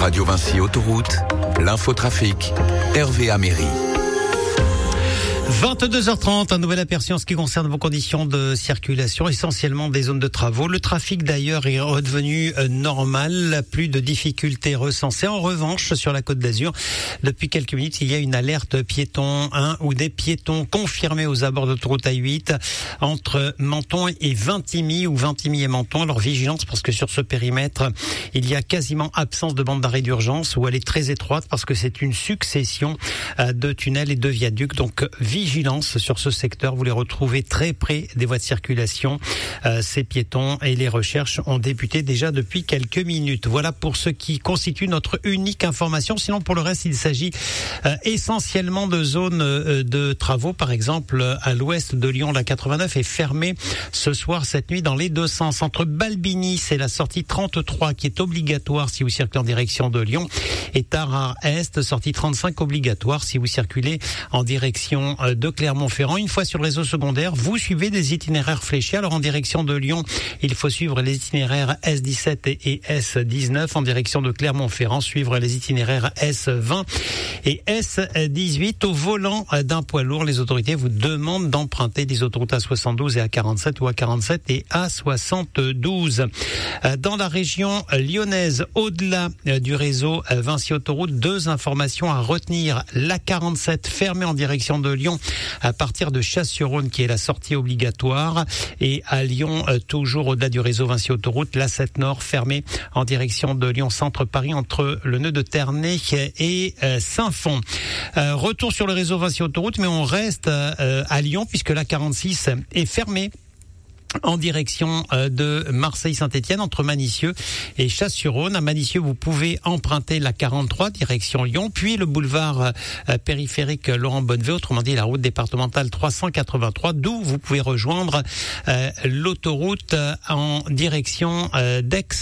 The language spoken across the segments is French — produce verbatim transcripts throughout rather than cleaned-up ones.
Radio Vinci Autoroute, l'infotrafic, Hervé Améry. vingt-deux heures trente, un nouvel aperçu en ce qui concerne vos conditions de circulation, essentiellement des zones de travaux. Le trafic d'ailleurs est redevenu normal, plus de difficultés recensées. En revanche, sur la Côte d'Azur, depuis quelques minutes, il y a une alerte piéton, un ou des piétons confirmés aux abords de l'autoroute A huit entre Menton et Vintimille ou Vintimille et Menton. Alors vigilance parce que sur ce périmètre, il y a quasiment absence de bande d'arrêt d'urgence où elle est très étroite parce que c'est une succession de tunnels et de viaducs. Donc vigilance sur ce secteur, vous les retrouvez très près des voies de circulation. Euh, ces piétons et les recherches ont débuté déjà depuis quelques minutes. Voilà pour ce qui constitue notre unique information. Sinon, pour le reste, il s'agit euh, essentiellement de zones euh, de travaux. Par exemple, à l'ouest de Lyon, la quatre-vingt-neuf est fermée ce soir, cette nuit, dans les deux sens. Entre Balbigny, c'est la sortie trente-trois qui est obligatoire si vous circulez en direction de Lyon. Et Tarare-Est, sortie trente-cinq obligatoire si vous circulez en direction de Clermont-Ferrand. Une fois sur le réseau secondaire, vous suivez des itinéraires fléchés. Alors en direction de Lyon, il faut suivre les itinéraires S dix-sept et S dix-neuf. En direction de Clermont-Ferrand, suivre les itinéraires S vingt et S dix-huit. Au volant d'un poids lourd, les autorités vous demandent d'emprunter les autoroutes A soixante-douze et A quarante-sept ou A quarante-sept et A soixante-douze. Dans la région lyonnaise, au-delà du réseau Vinci Autoroute, deux informations à retenir. l'A quarante-sept fermée en direction de Lyon à partir de Chasse-sur-Rhône qui est la sortie obligatoire, et à Lyon toujours au-delà du réseau Vinci Autoroute, l'A sept Nord fermée en direction de Lyon Centre Paris entre le nœud de Ternay et Saint-Fond. Euh, retour sur le réseau Vinci Autoroute, mais on reste euh, à Lyon puisque l'A quarante-six est fermée en direction de Marseille-Saint-Étienne entre Manicieux et Chasse-sur-Rhône. À Manicieux, vous pouvez emprunter la quarante-trois direction Lyon, puis le boulevard périphérique Laurent Bonnevet, autrement dit la route départementale trois cent quatre-vingt-trois, d'où vous pouvez rejoindre euh, l'autoroute en direction euh,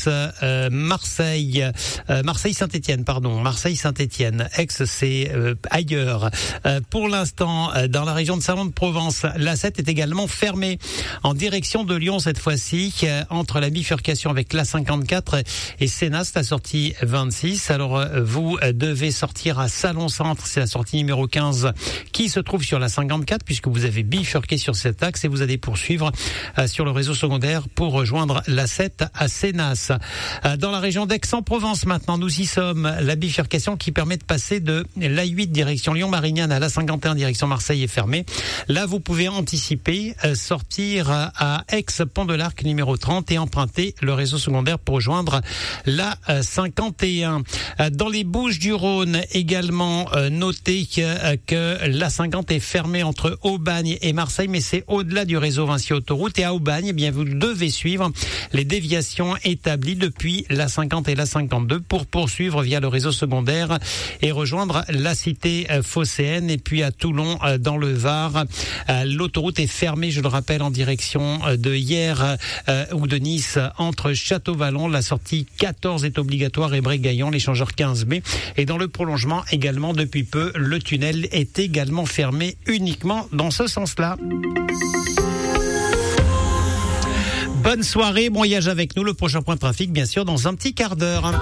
d'Aix-Marseille, euh, Marseille-Saint-Étienne, pardon, Marseille-Saint-Étienne. Aix, c'est euh, ailleurs. Euh, pour l'instant, euh, dans la région de Salon-de-Provence, l'A sept est également fermée en direction de Lyon cette fois-ci, entre la bifurcation avec l'A cinquante-quatre et Sénas, la sortie vingt-six. Alors vous devez sortir à Salon-Centre, c'est la sortie numéro quinze qui se trouve sur la cinquante-quatre puisque vous avez bifurqué sur cet axe et vous allez poursuivre sur le réseau secondaire pour rejoindre l'A sept à Sénas. Dans la région d'Aix-en-Provence maintenant, nous y sommes, la bifurcation qui permet de passer de l'A huit direction Lyon-Marignane à l'A cinquante et un direction Marseille est fermée. Là vous pouvez anticiper, sortir à Aix-Pont de l'Arc numéro trente et emprunter le réseau secondaire pour rejoindre la cinquante et un. Dans les Bouches-du-Rhône également, notez que, que la cinquante est fermée entre Aubagne et Marseille, mais c'est au-delà du réseau Vinci Autoroute. Et à Aubagne, eh bien vous devez suivre les déviations établies depuis la cinquante et la cinquante-deux pour poursuivre via le réseau secondaire et rejoindre la cité phocéenne. Et puis à Toulon, dans le Var, l'autoroute est fermée, je le rappelle, en direction de hier euh, ou de Nice entre Château-Vallon. La sortie quatorze est obligatoire et Brégaillon, l'échangeur quinze B. Et dans le prolongement également, depuis peu, le tunnel est également fermé uniquement dans ce sens-là. Bonne soirée, bon voyage avec nous. Le prochain point de trafic, bien sûr, dans un petit quart d'heure.